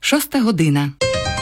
6 година.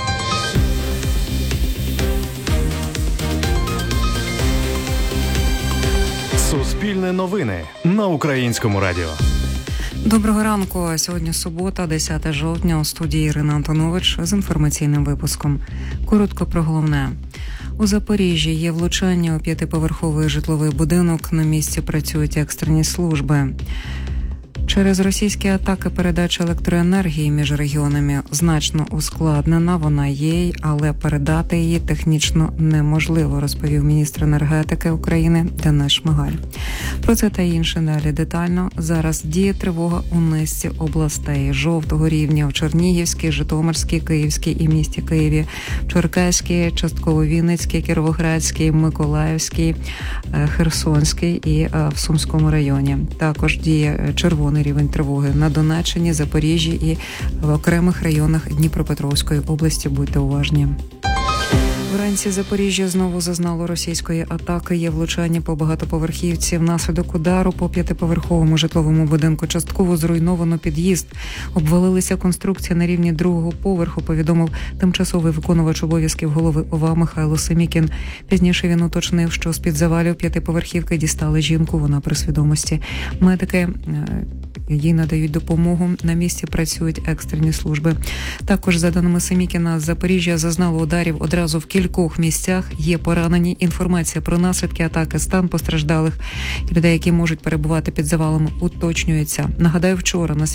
Суспільне новини на Українському радіо. Доброго ранку. Сьогодні субота, 10 жовтня. У студії Ірина Антонович з інформаційним випуском. Коротко про головне. У Запоріжжі є влучання у 5-поверховий житловий будинок. На місці працюють екстрені служби. Через російські атаки передача електроенергії між регіонами значно ускладнена. Вона є, але передати її технічно неможливо, розповів міністр енергетики України Денис Шмигаль. Про це та інше далі детально. Зараз діє тривога у низці областей жовтого рівня в Чернігівській, Житомирській, Київській і місті Києві, Черкаській, частково Вінницькій, Кіровоградській, Миколаївській, Херсонській і в Сумському районі. Також діє червоний рівень тривоги на Донеччині, Запоріжжі і в окремих районах Дніпропетровської області. Будьте уважні. Вранці Запоріжжя знову зазнало російської атаки. Є влучання по багатоповерхівці. Внаслідок удару по 5-поверховому житловому будинку частково зруйновано під'їзд. Обвалилися конструкція на рівні 2-го поверху, повідомив тимчасовий виконувач обов'язків голови ОВА Михайло Семікін. Пізніше він уточнив, що з-під завалів 5-поверхівки дістали жінку, вона при свідомості. Медики їй надають допомогу. На місці працюють екстрені служби. Також, за даними Семікіна, Запоріжжя зазнало ударів одразу в кількох місцях. Є поранені. Інформація про наслідки атаки, стан постраждалих і людей, які можуть перебувати під завалами, уточнюється. Нагадаю, вчора на